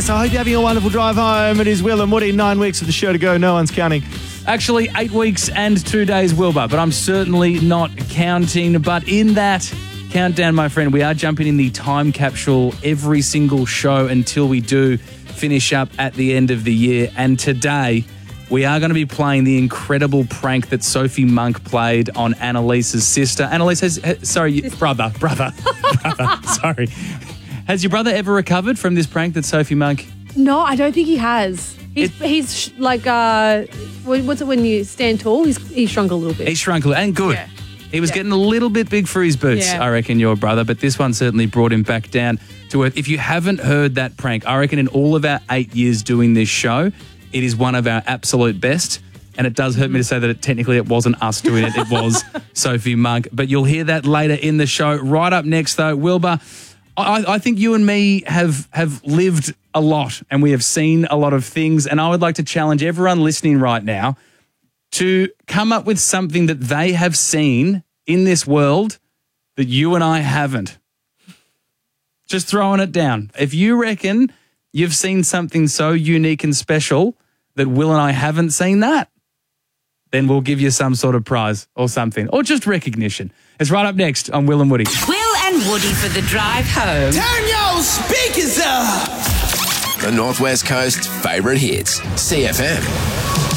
Yes, I hope you're having a wonderful drive home. It is Will and Woody, 9 weeks of the show to go. No one's counting. Actually, 8 weeks and 2 days, Wilbur, but I'm certainly not counting. But in that countdown, my friend, we are jumping in the time capsule every single show until we do finish up at the end of the year. And today, we are going to be playing the incredible prank that Sophie Monk played on Annalise's sister. Annalise, brother. Sorry. Has your brother ever recovered from this prank that Sophie Monk? No, I don't think he has. He's like, what's it when you stand tall? He's shrunk a little bit. He shrunk a little, and good. Yeah. He was getting a little bit big for his boots, I reckon, your brother, but this one certainly brought him back down to earth. If you haven't heard that prank, I reckon in all of our 8 years doing this show, it is one of our absolute best. And it does hurt me to say that it wasn't us doing it. It was Sophie Monk. But you'll hear that later in the show. Right up next, though, Wilbur, I think you and me have lived a lot and we have seen a lot of things. And I would like to challenge everyone listening right now to come up with something that they have seen in this world that you and I haven't. Just throwing it down. If you reckon you've seen something so unique and special that Will and I haven't seen that, then we'll give you some sort of prize or something, or just recognition. It's right up next on Will and Woody. Will and Woody for the drive home. Turn your speakers up. The Northwest Coast's favourite hits, CFM.